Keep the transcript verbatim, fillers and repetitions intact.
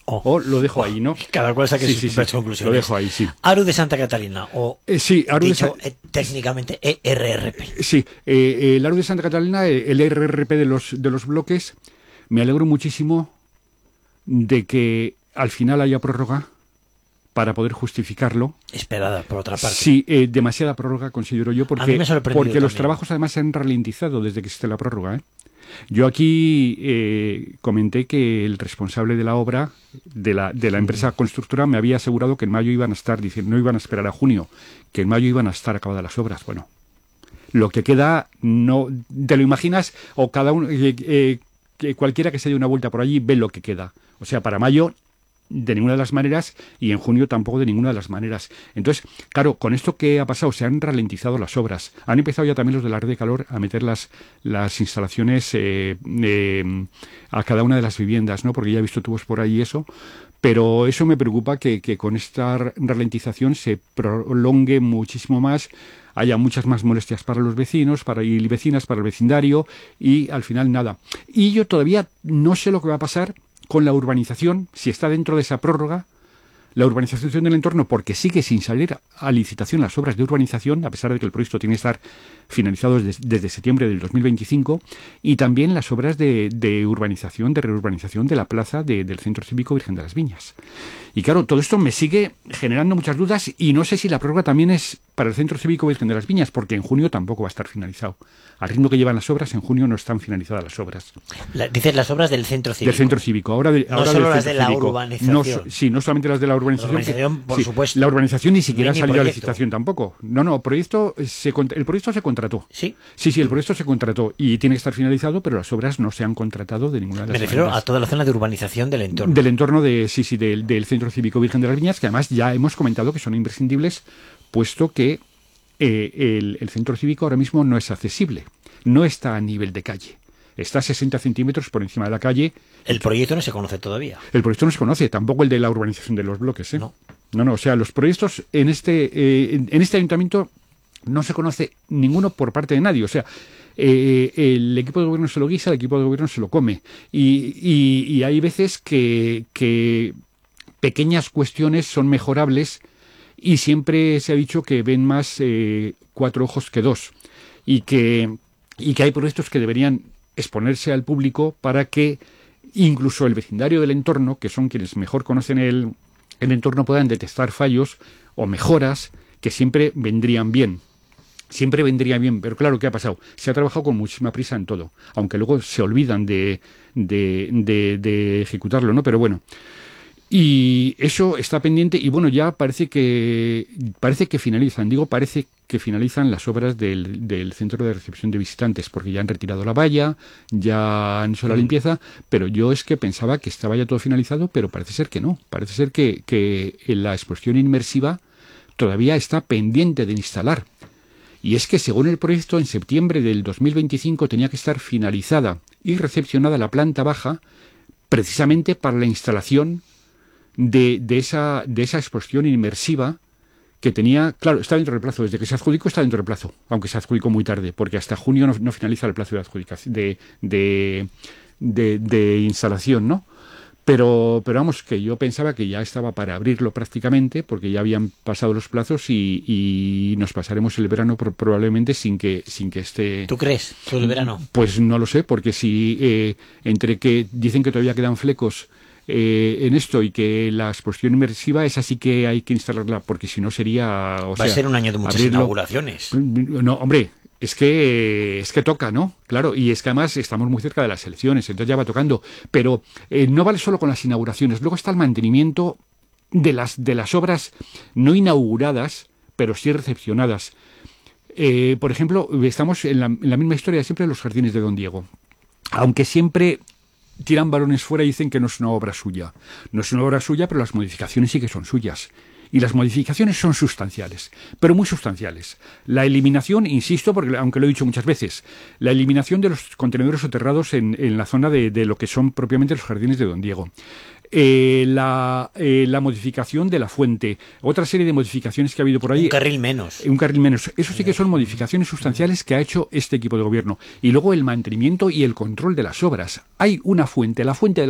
Oh. O lo dejo Oh. ahí, ¿no? Cada cual saque Sí, sus sí, sí. propias conclusiones. Lo dejo ahí, sí. Aru de Santa Catalina, o Eh, sí, Aru de dicho Sa- eh, técnicamente E R R P. Sí, eh, el Aru de Santa Catalina, eh, el R R P de los, de los bloques, me alegro muchísimo de que al final haya prórroga para poder justificarlo. Esperada, por otra parte. Sí, eh, demasiada prórroga considero yo, A mí porque, me ha sorprendido porque los también. trabajos además se han ralentizado desde que existe la prórroga, ¿eh? Yo aquí eh, comenté que el responsable de la obra, de la, de la empresa constructora, me había asegurado que en mayo iban a estar, diciendo, no iban a esperar a junio, que en mayo iban a estar acabadas las obras. Bueno, lo que queda, no te lo imaginas, o cada uno, eh, eh, que cualquiera que se dé una vuelta por allí ve lo que queda. O sea, para mayo de ninguna de las maneras, y en junio tampoco de ninguna de las maneras. Entonces, claro, con esto que ha pasado, se han ralentizado las obras. Han empezado ya también los de la red de calor a meter las, las instalaciones eh, eh, a cada una de las viviendas, ¿no? Porque ya he visto tubos por ahí y eso. Pero eso me preocupa, que, que con esta ralentización se prolongue muchísimo más, haya muchas más molestias para los vecinos para y vecinas, para el vecindario, y al final nada. Y yo todavía no sé lo que va a pasar con la urbanización, si está dentro de esa prórroga, la urbanización del entorno, porque sigue sin salir a licitación las obras de urbanización, a pesar de que el proyecto tiene que estar finalizado desde, desde septiembre del dos mil veinticinco, y también las obras de, de urbanización, de reurbanización de la plaza de, del Centro Cívico Virgen de las Viñas. Y claro, todo esto me sigue generando muchas dudas, y no sé si la prórroga también es para el Centro Cívico Virgen de las Viñas, porque en junio tampoco va a estar finalizado. Al ritmo que llevan las obras, en junio no están finalizadas las obras. La, dices las obras del centro cívico. Del centro cívico. Ahora de, No ahora solo del las centro de la cívico. urbanización. No, sí, no solamente las de la urbanización. La urbanización, que, por sí, supuesto. La urbanización ni siquiera ha Mini salido a proyecto. licitación tampoco. No, no, proyecto se, el proyecto se contrató. Sí. Sí, sí, el proyecto se contrató y tiene que estar finalizado, pero las obras no se han contratado de ninguna de las Me refiero maneras. a toda la zona de urbanización del entorno. Del entorno de, sí, sí, del, del Centro Cívico Virgen de las Viñas, que además ya hemos comentado que son imprescindibles, puesto que eh, el, el centro cívico ahora mismo no es accesible, no está a nivel de calle, está a sesenta centímetros por encima de la calle. El proyecto no se conoce todavía. El proyecto no se conoce, tampoco el de la urbanización de los bloques, ¿eh? No. No, no, o sea, los proyectos en este, eh, en, en este ayuntamiento no se conoce ninguno por parte de nadie, o sea, eh, el equipo de gobierno se lo guisa, el equipo de gobierno se lo come, y, y, y hay veces que, que pequeñas cuestiones son mejorables, y siempre se ha dicho que ven más eh, cuatro ojos que dos, y que, y que hay proyectos que deberían exponerse al público para que incluso el vecindario del entorno, que son quienes mejor conocen el, el entorno, puedan detectar fallos o mejoras que siempre vendrían bien. Siempre vendría bien, pero claro, ¿qué ha pasado? Se ha trabajado con muchísima prisa en todo, aunque luego se olvidan de, de, de, de ejecutarlo, ¿no? Pero bueno. Y eso está pendiente, y bueno, ya parece que parece que finalizan, digo parece que finalizan las obras del, del centro de recepción de visitantes, porque ya han retirado la valla, ya han hecho la limpieza, pero yo es que pensaba que estaba ya todo finalizado, pero parece ser que no, parece ser que, que la exposición inmersiva todavía está pendiente de instalar. Y es que según el proyecto, en septiembre del dos mil veinticinco tenía que estar finalizada y recepcionada la planta baja, precisamente para la instalación De, de, esa, de esa exposición inmersiva que tenía, claro, está dentro del plazo, desde que se adjudicó está dentro del plazo, aunque se adjudicó muy tarde, porque hasta junio no, no finaliza el plazo de adjudicación, de, de, de, de instalación, ¿no? Pero, pero vamos, que yo pensaba que ya estaba para abrirlo prácticamente, porque ya habían pasado los plazos y, y nos pasaremos el verano por, probablemente sin que, sin que esté... ¿Tú crees? ¿Todo el verano? Pues no lo sé, porque si eh, entre que dicen que todavía quedan flecos Eh, en esto y que la exposición inmersiva es así que hay que instalarla, porque si no sería... O Va sea, a ser un año de muchas abrirlo... inauguraciones. No, hombre, es que es que toca, ¿no? Claro, y es que además estamos muy cerca de las elecciones, entonces ya va tocando. Pero eh, no vale solo con las inauguraciones, luego está el mantenimiento de las, de las obras no inauguradas, pero sí recepcionadas. Eh, por ejemplo, estamos en la, en la misma historia de siempre de los jardines de Don Diego. Aunque siempre tiran balones fuera y dicen que no es una obra suya. No es una obra suya, pero las modificaciones sí que son suyas. Y las modificaciones son sustanciales, pero muy sustanciales. La eliminación, insisto, porque aunque lo he dicho muchas veces, la eliminación de los contenedores soterrados en, en la zona de, de lo que son propiamente los jardines de Don Diego. Eh, la, eh, la modificación de la fuente, otra serie de modificaciones que ha habido por ahí. Un carril menos. Un carril menos. Eso sí que son modificaciones sustanciales que ha hecho este equipo de gobierno. Y luego el mantenimiento y el control de las obras. Hay una fuente, la fuente de la